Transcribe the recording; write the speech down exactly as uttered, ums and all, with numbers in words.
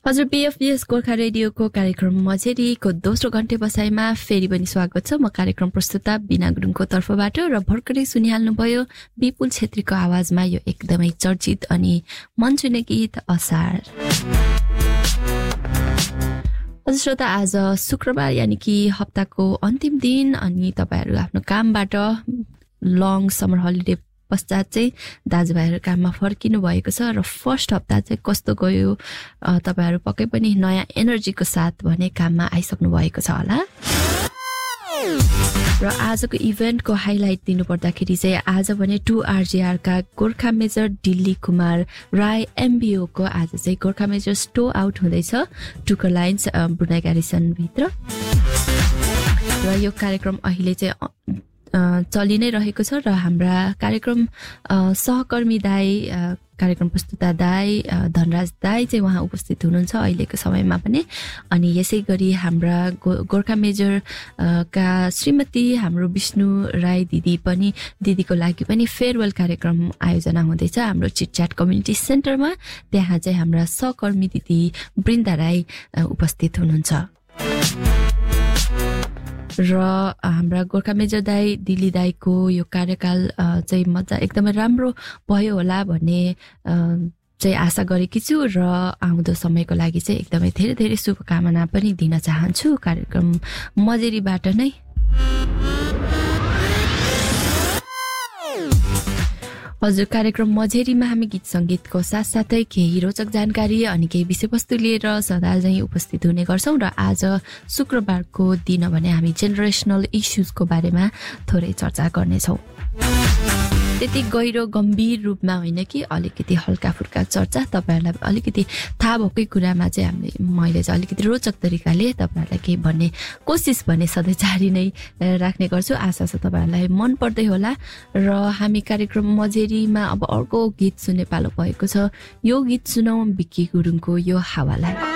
हजुर बीएफबीएस गोर्खा रेडियोको कार्यक्रम मझेरीको दोस्रो घण्टे बसाइमा फेरि पनि स्वागत छ। म कार्यक्रम प्रस्तुता बिना गुरुङको तर्फबाट र भर्खरै सुनिहाल्नुभयो विपुल छेत्रीको आवाजमा यो एकदमै चर्चित अनि मनछुने गीत असार। हजुर श्रोता, आज शुक्रबार यानि कि हप्ताको अन्तिम दिन अनि तपाईहरु आफ्नो कामबाट लङ समर हलिडे पश्चात चाहिँ दाजुभाइहरू काममा फर्किनु भएको छ र फर्स्ट हप्ता चाहिँ कस्तो गयो तपाईहरु पक्कै पनि नयाँ एनर्जीको साथ भने काममा आइसक्नु भएको छ होला। र आजको इभेन्टको हाइलाइट दिनु पर्दाखेरि चाहिँ आज भने टु आरजीआर का गोर्खा मेजर दिल्ली कुमार राय एमबीओ को आज चाहिँ गोर्खा मेजर स्टो आउट हुँदैछ टुकर लाइन्स ब्रुनाई ग्यारिसन भित्र। र यो कार्यक्रम अहिले चाहिँ चलि नै रहेको छ र हाम्रा कार्यक्रम सहकर्मी दाई कार्यक्रम प्रस्तुता दाई धनराज दाई चाहिँ उहाँ उपस्थित हुनुहुन्छ अहिलेको समयमा पनि। अनि यसै गरी हाम्रा गोर्खा मेजर का श्रीमती हाम्रो विष्णु राई दिदी पनि दिदीको लागि पनि फेयरवेल कार्यक्रम आयोजना हुँदैछ हाम्रो चिटच्याट कम्युनिटी सेन्टरमा। त्यहाँ चाहिँ हाम्रा सहकर्मी दिदी बृन्दा राई उपस्थित हुनुहुन्छ र हाम्रा गोर्खा मेजर दाई दिल्ली दाईको यो कार्यकाल चाहिँ मजा एकदमै राम्रो भयो होला भन्ने चाहिँ आशा गरेकी छु र आउँदो समयको लागि चाहिँ एकदमै धेरै धेरै शुभकामना पनि दिन चाहन्छु कार्यक्रम मजेरीबाट नै। हजुर, कार्यक्रम मझेरीमा हामी गीत संगीतको साथसाथै केही रोचक जानकारी अनि केही विषयवस्तु लिएर सदा चाहिँ उपस्थित हुने गर्छौं र आज शुक्रबारको दिन भने हामी जेनरेसनल इश्यूजको बारेमा थोरै चर्चा गर्नेछौं। त्यति गहिरो गम्भीर रूपमा होइन कि अलिकति हल्का फुल्का चर्चा, तपाईहरुलाई अलिकति थाहा भएकै कुरामा चाहिँ हामीले मैले चाहिँ अलिकति रोचक तरिकाले तपाईहरुलाई केही भन्ने कोसिस भने सधैँ जारी नै राख्ने गर्छु। आशा छ तपाईहरुलाई मन पर्दै होला। र हामी कार्यक्रम मझेरीमा अब अर्को गीत सुन्ने पालो भएको छ। यो गीत सुनौ विक्की गुरुङको यो हावालाई।